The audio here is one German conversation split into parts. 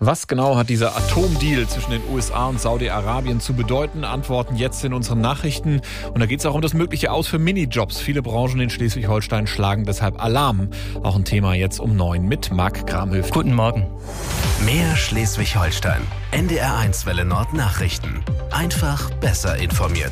Was genau hat dieser Atomdeal zwischen den USA und Saudi-Arabien zu bedeuten? Antworten jetzt in unseren Nachrichten. Und da geht es auch um das mögliche Aus für Minijobs. Viele Branchen in Schleswig-Holstein schlagen deshalb Alarm. Auch ein Thema jetzt um 9 mit Marc Kramhöft. Guten Morgen. Mehr Schleswig-Holstein. NDR1 Welle Nord Nachrichten. Einfach besser informiert.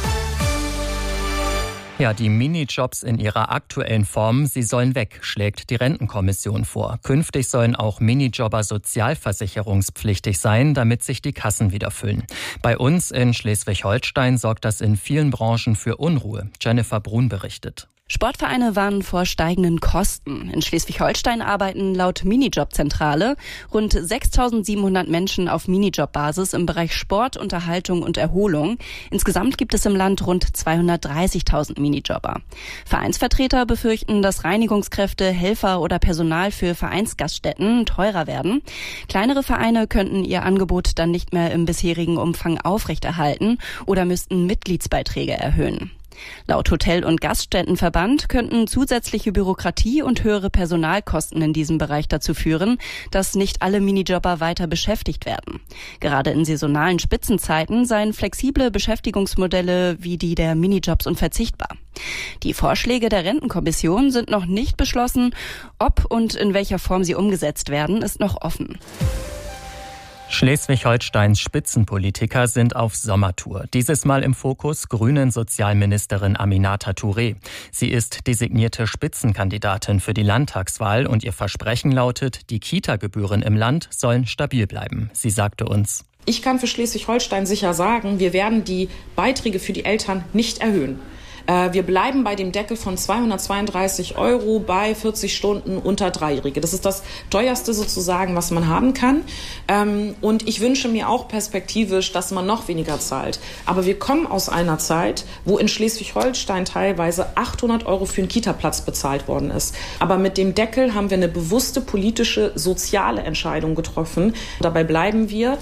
Ja, die Minijobs in ihrer aktuellen Form, sie sollen weg, schlägt die Rentenkommission vor. Künftig sollen auch Minijobber sozialversicherungspflichtig sein, damit sich die Kassen wieder füllen. Bei uns in Schleswig-Holstein sorgt das in vielen Branchen für Unruhe. Jennifer Brun berichtet. Sportvereine warnen vor steigenden Kosten. In Schleswig-Holstein arbeiten laut Minijobzentrale rund 6.700 Menschen auf Minijobbasis im Bereich Sport, Unterhaltung und Erholung. Insgesamt gibt es im Land rund 230.000 Minijobber. Vereinsvertreter befürchten, dass Reinigungskräfte, Helfer oder Personal für Vereinsgaststätten teurer werden. Kleinere Vereine könnten ihr Angebot dann nicht mehr im bisherigen Umfang aufrechterhalten oder müssten Mitgliedsbeiträge erhöhen. Laut Hotel- und Gaststättenverband könnten zusätzliche Bürokratie und höhere Personalkosten in diesem Bereich dazu führen, dass nicht alle Minijobber weiter beschäftigt werden. Gerade in saisonalen Spitzenzeiten seien flexible Beschäftigungsmodelle wie die der Minijobs unverzichtbar. Die Vorschläge der Rentenkommission sind noch nicht beschlossen. Ob und in welcher Form sie umgesetzt werden, ist noch offen. Schleswig-Holsteins Spitzenpolitiker sind auf Sommertour. Dieses Mal im Fokus Grünen Sozialministerin Aminata Touré. Sie ist designierte Spitzenkandidatin für die Landtagswahl und ihr Versprechen lautet, die Kita-Gebühren im Land sollen stabil bleiben. Sie sagte uns: Ich kann für Schleswig-Holstein sicher sagen, wir werden die Beiträge für die Eltern nicht erhöhen. Wir bleiben bei dem Deckel von 232 € bei 40 Stunden unter Dreijährige. Das ist das teuerste sozusagen, was man haben kann. Und ich wünsche mir auch perspektivisch, dass man noch weniger zahlt. Aber wir kommen aus einer Zeit, wo in Schleswig-Holstein teilweise 800 € für einen Kita-Platz bezahlt worden ist. Aber mit dem Deckel haben wir eine bewusste politische, soziale Entscheidung getroffen. Dabei bleiben wir.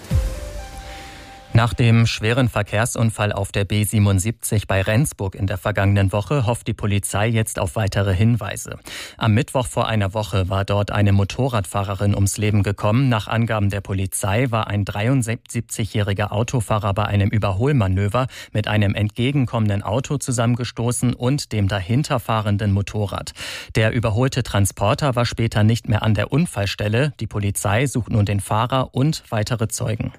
Nach dem schweren Verkehrsunfall auf der B77 bei Rendsburg in der vergangenen Woche hofft die Polizei jetzt auf weitere Hinweise. Am Mittwoch vor einer Woche war dort eine Motorradfahrerin ums Leben gekommen. Nach Angaben der Polizei war ein 73-jähriger Autofahrer bei einem Überholmanöver mit einem entgegenkommenden Auto zusammengestoßen und dem dahinterfahrenden Motorrad. Der überholte Transporter war später nicht mehr an der Unfallstelle. Die Polizei sucht nun den Fahrer und weitere Zeugen.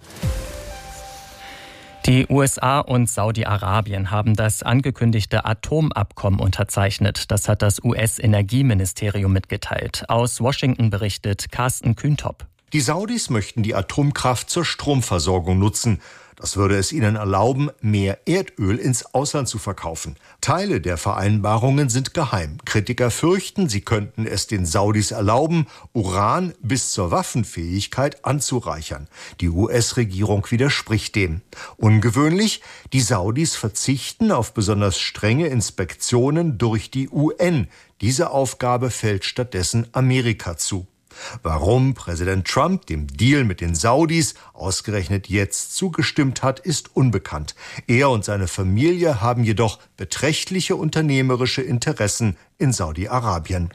Die USA und Saudi-Arabien haben das angekündigte Atomabkommen unterzeichnet. Das hat das US-Energieministerium mitgeteilt. Aus Washington berichtet Carsten Kühntop. Die Saudis möchten die Atomkraft zur Stromversorgung nutzen. Das würde es ihnen erlauben, mehr Erdöl ins Ausland zu verkaufen. Teile der Vereinbarungen sind geheim. Kritiker fürchten, sie könnten es den Saudis erlauben, Uran bis zur Waffenfähigkeit anzureichern. Die US-Regierung widerspricht dem. Ungewöhnlich, die Saudis verzichten auf besonders strenge Inspektionen durch die UN. Diese Aufgabe fällt stattdessen Amerika zu. Warum Präsident Trump dem Deal mit den Saudis ausgerechnet jetzt zugestimmt hat, ist unbekannt. Er und seine Familie haben jedoch beträchtliche unternehmerische Interessen in Saudi-Arabien.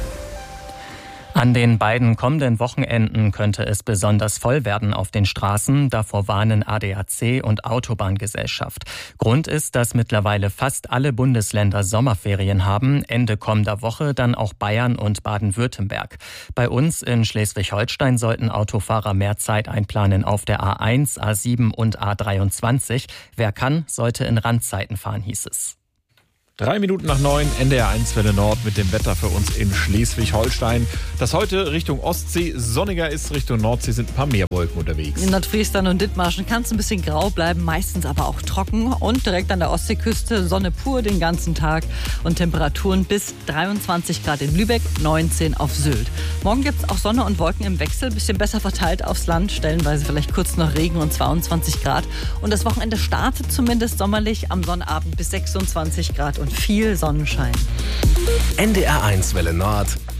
An den beiden kommenden Wochenenden könnte es besonders voll werden auf den Straßen. Davor warnen ADAC und Autobahngesellschaft. Grund ist, dass mittlerweile fast alle Bundesländer Sommerferien haben. Ende kommender Woche dann auch Bayern und Baden-Württemberg. Bei uns in Schleswig-Holstein sollten Autofahrer mehr Zeit einplanen auf der A1, A7 und A23. Wer kann, sollte in Randzeiten fahren, hieß es. 3 Minuten nach 9, NDR1 Welle Nord mit dem Wetter für uns in Schleswig-Holstein. Das heute Richtung Ostsee sonniger ist, Richtung Nordsee sind ein paar mehr Wolken unterwegs. In Nordfriesland und Dithmarschen kann es ein bisschen grau bleiben, meistens aber auch trocken. Und direkt an der Ostseeküste Sonne pur den ganzen Tag und Temperaturen bis 23 Grad in Lübeck, 19 auf Sylt. Morgen gibt es auch Sonne und Wolken im Wechsel, bisschen besser verteilt aufs Land, stellenweise vielleicht kurz noch Regen und 22 Grad. Und das Wochenende startet zumindest sommerlich am Sonnabend bis 26 Grad und viel Sonnenschein. NDR1 Welle Nord.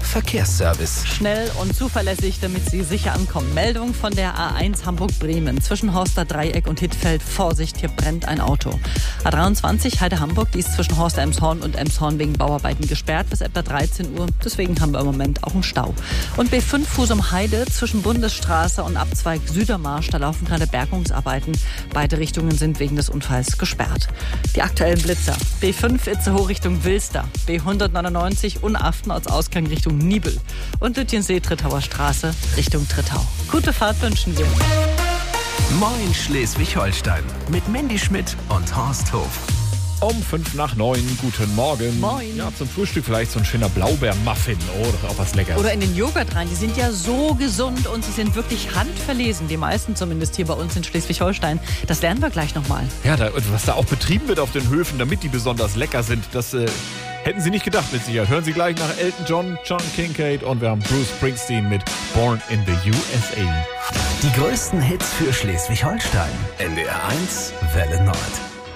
Verkehrsservice. Schnell und zuverlässig, damit Sie sicher ankommen. Meldung von der A1 Hamburg-Bremen. Zwischen Horster Dreieck und Hittfeld. Vorsicht, hier brennt ein Auto. A23 Heide-Hamburg, die ist zwischen Horster-Emshorn und Emshorn wegen Bauarbeiten gesperrt bis etwa 13 Uhr. Deswegen haben wir im Moment auch einen Stau. Und B5 Husum-Heide zwischen Bundesstraße und Abzweig Südermarsch. Da laufen gerade Bergungsarbeiten. Beide Richtungen sind wegen des Unfalls gesperrt. Die aktuellen Blitzer. B5 Itzehoe Richtung Wilster. B199 Unaften als Ausgang Richtung Nibel. Und Lütjensee-Trittauer Straße Richtung Trittau. Gute Fahrt wünschen wir. Moin Schleswig-Holstein mit Mandy Schmidt und Horst Hof. Um 8:05, guten Morgen. Moin. Ja, zum Frühstück vielleicht so ein schöner Blaubeermuffin. Oh, das ist auch was Leckeres. Oder in den Joghurt rein. Die sind ja so gesund und sie sind wirklich handverlesen. Die meisten zumindest hier bei uns in Schleswig-Holstein. Das lernen wir gleich nochmal. Ja, was da auch betrieben wird auf den Höfen, damit die besonders lecker sind, das hätten Sie nicht gedacht mit Sicherheit. Hören Sie gleich nach Elton John, John Kincaid und wir haben Bruce Springsteen mit Born in the USA. Die größten Hits für Schleswig-Holstein. NDR 1 Welle Nord.